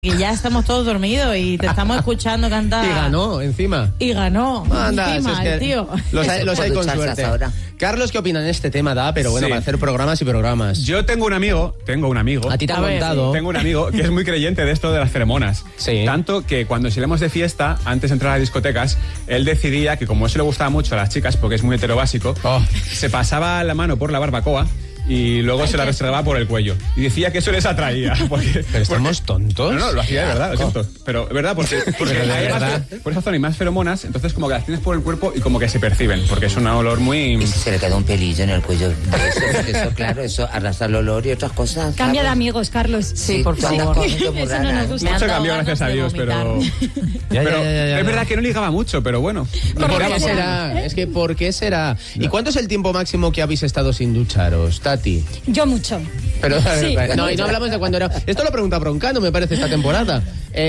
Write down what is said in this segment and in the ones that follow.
Que ya estamos todos dormidos y te estamos escuchando cantar. Y ganó, encima. Anda, encima, es que tío. Los hay con suerte. Carlos, ¿qué opinan de este tema? Pero bueno, para hacer programas y programas. Yo tengo un amigo. A ti te han contado. Tengo un amigo que es muy creyente de esto de las feromonas. Sí. Tanto que cuando salimos de fiesta, antes de entrar a las discotecas, él decidía que como eso le gustaba mucho a las chicas, porque es muy heterobásico, se pasaba la mano por la barbacoa y luego se la reservaba por el cuello. Y decía que eso les atraía. Pero estamos tontos. No, lo hacía de verdad, lo siento. Pero, ¿verdad? Porque por esa zona hay más feromonas, entonces como que las tienes por el cuerpo y como que se perciben, porque es un olor muy... Y si se le queda un pelillo en el cuello, eso arrastra el olor y otras cosas. Cambia de amigos, Carlos. Sí, por favor. Eso no nos gusta. Mucho cambió, gracias a Dios, pero... Ya. Es verdad que no ligaba mucho, pero bueno. ¿Por qué será? Es que ¿por qué será? ¿Y cuánto es el tiempo máximo que habéis estado sin ducharos, Tati? Yo mucho. Pero Sí. no, y no hablamos de cuando era... Esto lo pregunta Broncano, me parece, esta temporada.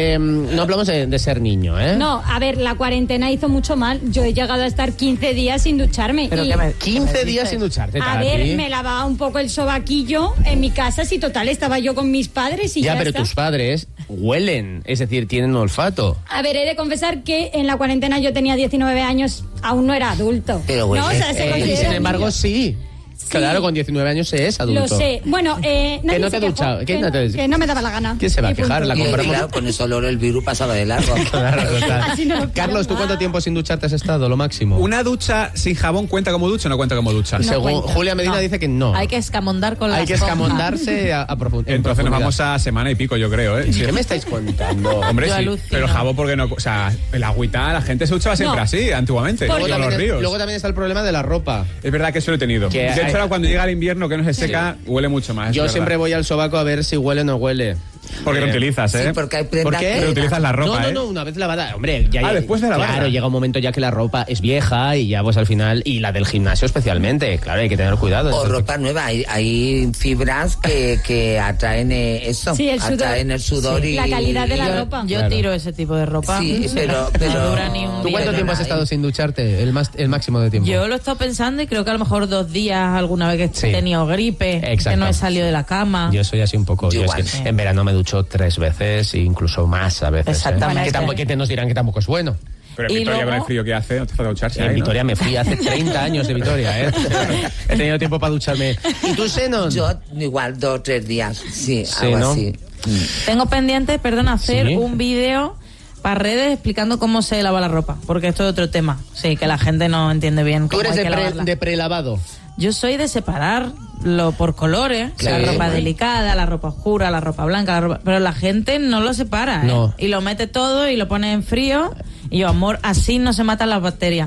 No hablamos de ser niño, ¿eh? No, a ver, la cuarentena hizo mucho mal. Yo he llegado a estar 15 días sin ducharme. Pero y, 15 días sin ducharte, a Tati. ver, me lavaba un poco el sobaquillo en mi casa, si total estaba yo con mis padres y ya pero está. tus padres huelen, es decir, tienen olfato. A ver, he de confesar que en la cuarentena yo tenía 19 años, aún no era adulto. Pero bueno, ¿no? O sea, se Y considera sin embargo, niño. sí. Claro, con 19 años se es adulto. Lo sé. Bueno, Que no te he duchado. Que no me daba la gana. ¿Quién se va a Y punto. quejar? La Y compramos. claro, con ese olor el virus pasaba de largo. Claro, total. Así no lo Carlos, ¿tú cuánto tiempo sin ducharte has estado? Lo máximo. ¿Una ducha sin jabón cuenta como ducha o no cuenta como ducha? No Según cuenta. Julia Medina dice que no. Hay que escamondar con la Hay que escamondarse a profundidad. Entonces nos vamos a semana y pico, yo creo, ¿eh? ¿Qué me estáis contando? Hombre, Yo sí, alucino. pero jabón porque no... O sea, el agüita, la gente se duchaba siempre No. así, antiguamente, Porque- con los ríos. Luego también está el problema de la ropa. Es verdad que eso lo he tenido. Que De hay- hecho, ahora cuando llega el invierno que no se seca, huele mucho más. Yo es siempre verdad. voy al sobaco a ver si huele o no huele. Porque lo utilizas, ¿eh? Sí, porque hay prendas ¿Por qué? que- Reutilizas la ropa, No, una vez lavada. Hombre, ya después de lavarla. Claro, llega un momento ya que la ropa es vieja y ya pues al final, y la del gimnasio especialmente, claro, hay que tener cuidado. O Entonces, ropa nueva, hay fibras que atraen eso, Sí, el sudor. atraen el sudor y... La calidad de la Yo, ropa. yo Claro. tiro ese tipo de ropa. Sí, pero- No dura ni un ¿Tú día. cuánto tiempo has estado sin ducharte? El máximo de tiempo. Yo lo he estado pensando y creo que a lo mejor 2 días alguna vez que Sí. he tenido gripe, Exacto. que no he salido de la cama. Yo soy así un poco. Yo Yo es igual. que en verano me ducho 3 veces, incluso más a veces. Exactamente. Que nos dirán que tampoco es bueno. Pero en Y Vitoria, con luego- el frío que hace, no te falta ducharse En ahí, ¿no? Vitoria me fui hace 30 años de Vitoria, ¿eh? He tenido tiempo para ducharme. ¿Y tú, Senon? Yo igual 2 o 3 días, sí, Sí, algo ¿no? así. Tengo pendiente, hacer Sí. un vídeo para redes explicando cómo se lava la ropa, porque esto es otro tema. Sí, que la gente no entiende bien Tú cómo eres hay que lavarla. de prelavado. Yo soy de separarlo por colores, Claro. la ropa Bueno. delicada, la ropa oscura, la ropa blanca, pero la gente no lo separa, ¿eh? No. Y lo mete todo y lo pone en frío. Y yo, amor, así no se matan las bacterias.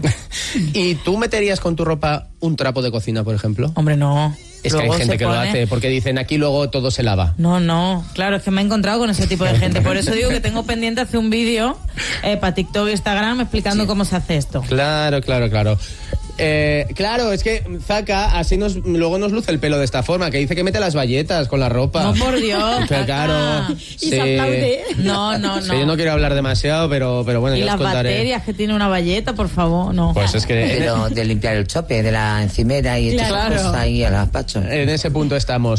¿Y tú meterías con tu ropa un trapo de cocina, por ejemplo? Hombre, no. Es que hay Luego gente se que lo pone- hace porque dicen aquí luego todo se lava. No, claro, es que me he encontrado con ese tipo de gente. Por eso digo que tengo pendiente hacer un vídeo para TikTok e Instagram explicando cómo se hace esto. Claro. Claro, es que Zaka así luego nos luce el pelo de esta forma, que dice que mete las bayetas con la ropa. No, por Dios. Que claro. Tata. Y se aplaude. No. Sí, yo no quiero hablar demasiado, pero bueno, Y yo os las contaré. bacterias que tiene una bayeta, por favor, no. Pues es que Pero de limpiar el chope de la encimera y estas Claro. cosas ahí a las pachos. en ese punto estamos.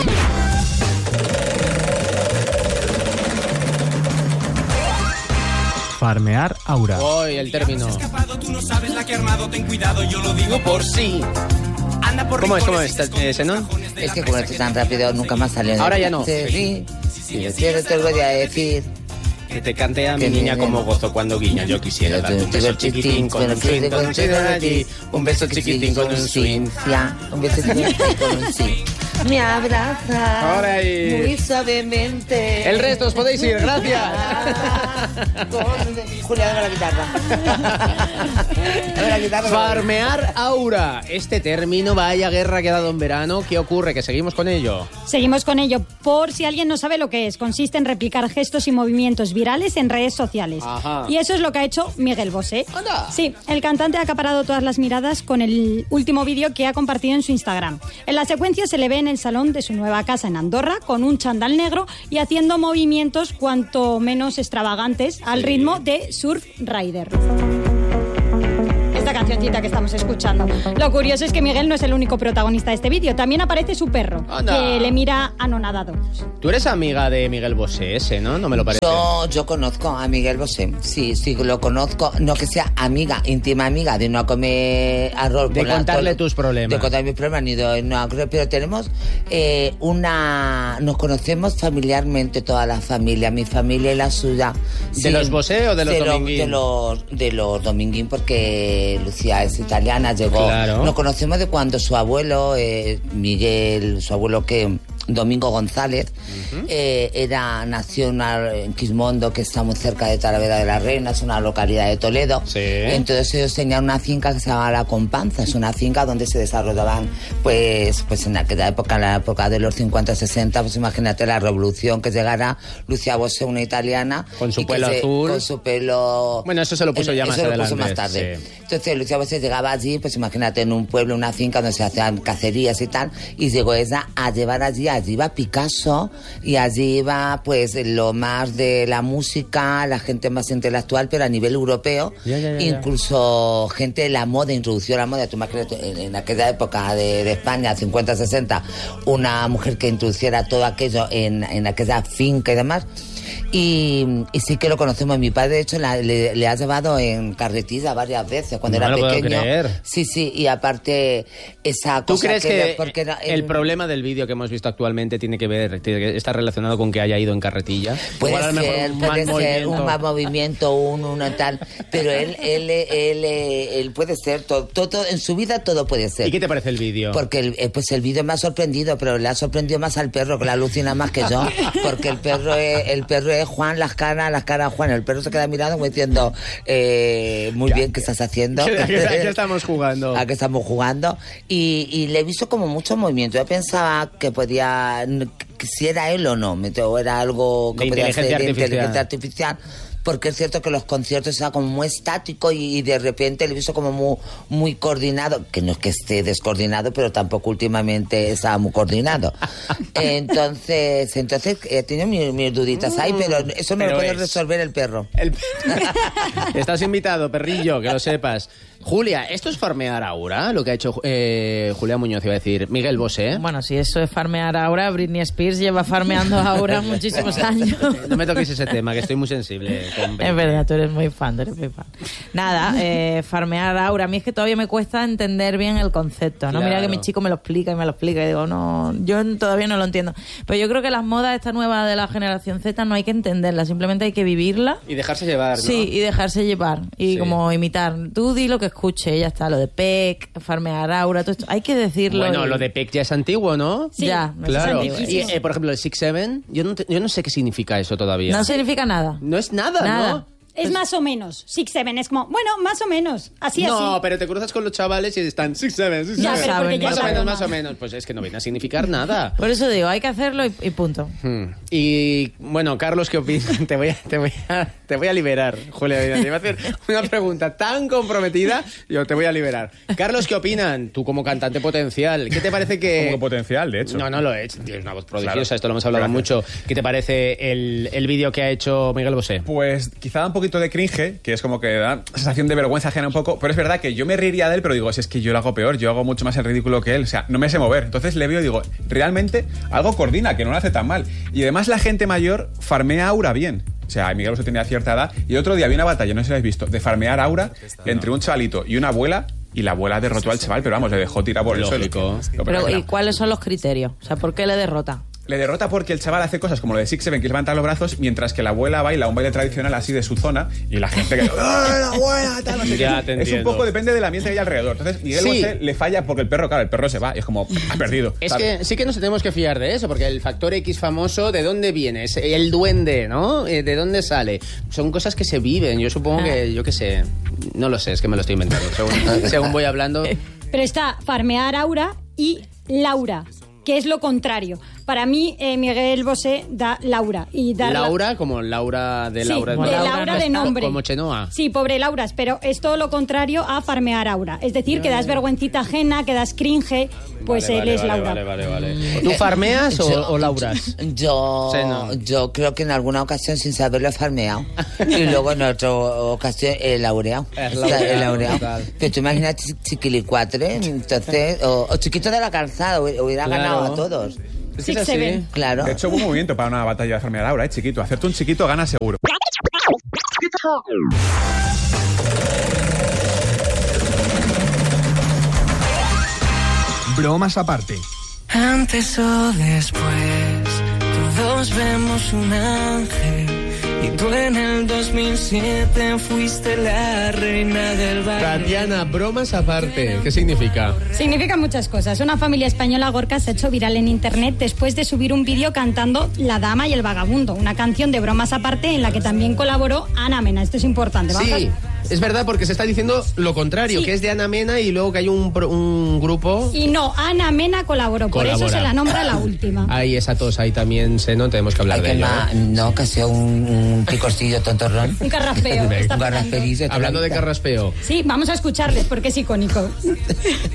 Farmear Aura. Hoy el término. Tú no sabes la que he armado, ten cuidado, yo lo digo por sí. Anda por ¿Cómo es, rincones, Senón? Es que como esto tan rápido nunca más sale. Ahora ya no. Sí, si yo quiero te lo voy a decir. Que te cante a mi Que niña viene. como gozo cuando guiña. Yo quisiera darte un beso chiquitín con un swing, con un swing allí. Un beso chiquitín con un swing. Ya, un beso chiquitín con un swing. Me abraza Ahora ahí. muy suavemente. El resto os podéis ir, gracias. Con Julia, dame la guitarra. Dame la guitarra. Farmear Aura. Este término, vaya guerra que ha dado en verano. ¿Qué ocurre? Que seguimos con ello. Seguimos con ello. Por si alguien no sabe lo que es, consiste en replicar gestos y movimientos virales en redes sociales. Ajá. Y eso es lo que ha hecho Miguel Bosé. ¡Anda! Sí, el cantante ha acaparado todas las miradas con el último vídeo que ha compartido en su Instagram. En la secuencia se le ve en el salón de su nueva casa en Andorra con un chándal negro y haciendo movimientos cuanto menos extravagantes al ritmo de Surf Rider. Esta la cancioncita que estamos escuchando. Lo curioso es que Miguel no es el único protagonista de este vídeo. También aparece su perro, que le mira anonadado. Tú eres amiga de Miguel Bosé ese, ¿no? No me lo parece. Yo conozco a Miguel Bosé. Sí, lo conozco. No que sea amiga, íntima amiga, de no comer arroz. De contarle tus problemas. De contar mis problemas, ni de no, pero tenemos nos conocemos familiarmente toda la familia, mi familia y la suya. ¿De los Bosé o de los Dominguín? De los Dominguín, porque Lucía es italiana, llegó. Claro. Nos conocemos de cuando su abuelo, Miguel, su abuelo Domingo González, nació en Quismondo, que está muy cerca de Talavera de la Reina, es una localidad de Toledo. Sí. Entonces ellos tenían una finca que se llamaba La Companza, es una finca donde se desarrollaban, pues en aquella época, en la época de los 50-60, pues imagínate la revolución que llegara Lucía Bosé, una italiana. Con su pelo azul. Con su pelo... Bueno, eso se lo puso ya más adelante. Eso lo puso más tarde. Sí. Entonces Lucía Bosé llegaba allí, pues imagínate, en un pueblo, una finca donde se hacían cacerías y tal, y llegó ella a llevar allí iba Picasso y allí iba pues lo más de la música, la gente más intelectual, pero a nivel europeo, incluso gente de la moda, introdució la moda. Tú imagínate, en aquella época de España, 50-60, una mujer que introduciera todo aquello en aquella finca y demás. Y sí que lo conocemos. Mi padre, de hecho, le ha llevado en carretilla varias veces cuando era pequeño. Puedo creer. Sí, y aparte esa cosa. ¿Tú crees que el problema del vídeo que hemos visto actualmente está relacionado con que haya ido en carretilla? Puede ser un mal movimiento, una tal, pero él puede ser todo en su vida, todo puede ser. ¿Y qué te parece el vídeo? Porque el vídeo me ha sorprendido, pero le ha sorprendido más al perro, que la alucina más que yo, porque el perro es Juan, las caras Juan. El perro se queda mirando como diciendo, muy bien, ¿qué estás haciendo? ¿A qué estamos jugando? ¿A qué estamos jugando? Y le he visto como mucho movimiento. Yo pensaba que si era él o no, o era algo que podía ser de inteligencia artificial. Porque es cierto que los conciertos estaban como muy estáticos y de repente lo he visto como muy coordinado, que no es que esté descoordinado, pero tampoco últimamente estaba muy coordinado. Entonces he tenido mis duditas ahí, pero eso me lo puede resolver el perro. Estás invitado, perrillo, que lo sepas. Julia, ¿esto es farmear aura? Lo que ha hecho Julia Muñoz, iba a decir Miguel Bosé. Bueno, si eso es farmear aura, Britney Spears lleva farmeando aura muchísimos años. No me toquéis ese tema, que estoy muy sensible. Es verdad, tú eres muy fan, Nada, farmear aura. A mí es que todavía me cuesta entender bien el concepto, ¿no? Claro. Mira que mi chico me lo explica y digo, no, yo todavía no lo entiendo. Pero yo creo que las modas esta nueva de la generación Z no hay que entenderlas, simplemente hay que vivirla. Y dejarse llevar, ¿no? Sí, y dejarse llevar. Y como imitar. Tú di lo que escuche, ya está, lo de Peck, farmear aura, todo esto. Hay que decirlo. Bueno, lo de Peck ya es antiguo, ¿no? Sí, ya, claro. Y, por ejemplo, el 6-7, yo no sé qué significa eso todavía. No significa nada. No es nada, ¿no? Es más o menos. 6-7 es como, bueno, más o menos. Así. No, pero te cruzas con los chavales y están 6-7. Ya, pero porque ya más o menos. Pues es que no viene a significar nada. Por eso digo, hay que hacerlo y punto. Y bueno, Carlos, ¿qué opinas? Te voy a liberar, Julia. Te voy a hacer una pregunta tan comprometida. Yo te voy a liberar. Carlos, ¿qué opinan? Tú como cantante potencial, ¿qué te parece que...? Como potencial, de hecho. No lo he hecho. Tienes una voz prodigiosa, esto lo hemos hablado mucho. ¿Qué te parece el vídeo que ha hecho Miguel Bosé? Pues quizá un poquito de cringe, que es como que da sensación de vergüenza ajena un poco, pero es verdad que yo me reiría de él, pero digo, si es que yo lo hago peor, yo hago mucho más el ridículo que él, o sea, no me sé mover. Entonces le veo y digo, realmente algo coordina, que no lo hace tan mal. Y además la gente mayor farmea aura bien. O sea, Miguel Bosé tenía cierta edad y el otro día había una batalla, no sé si la habéis visto, de farmear aura entre un chavalito y una abuela. Y la abuela derrotó al chaval, pero vamos, le dejó tirar por el suelo. Pero ¿y cuáles son los criterios? O sea, ¿por qué le derrota? Le derrota porque el chaval hace cosas como lo de 6-7, que levanta los brazos, mientras que la abuela baila un baile tradicional así de su zona y la gente que... la abuela! Tal, no sé ya qué. Te entiendo. Es un poco, depende del ambiente que hay alrededor. Entonces Miguel Bosé le falla porque el perro, claro, el perro se va y es como, ha perdido. Es que sí que nos tenemos que fiar de eso, porque el factor X famoso, ¿de dónde viene? Es el duende, ¿no? ¿De dónde sale? Son cosas que se viven. Yo supongo que, yo qué sé, no lo sé, es que me lo estoy inventando. Según voy hablando... Pero está farmear aura y Laura, que es lo contrario. Para mí, Miguel Bosé da Laura. Y Laura, como Laura de Laura. Sí, de Laura de nombre. Como Chenoa. Sí, pobre Lauras, pero es todo lo contrario a farmear Aura. Es decir, que das vergüencita ajena, que das cringe, pues él es Laura. Vale. ¿Tú farmeas o lauras? Yo creo que en alguna ocasión sin saberlo he farmeado. Y luego en otra ocasión he laureado. Pero tú imaginas Chiquilicuatre, entonces, o Chiquito de la Calzada, hubiera ganado a todos. Sí, se ve. Claro. De hecho, buen movimiento para una batalla de farmear Aura, chiquito. Hacerte un chiquito gana seguro. Bromas aparte. Antes o después, todos vemos un ángel. Y tú en el 2007 fuiste la reina del baile. Tatiana, bromas aparte, ¿qué significa? Significa muchas cosas. Una familia española, Gorka, se ha hecho viral en internet después de subir un vídeo cantando La Dama y el Vagabundo, una canción de bromas aparte en la que también colaboró Ana Mena. Esto es importante. Sí, es verdad, porque se está diciendo lo contrario, Sí. que es de Ana Mena y luego que hay un grupo... Y no, Ana Mena colaboró, por eso se la nombra la última. Ahí esa tos, ahí también tenemos que hablar de ello. No, que sea un picorcillo tontorrón. Un carraspeo. Un carrasperizo. Hablando de carraspeo. Sí, vamos a escucharles porque es icónico.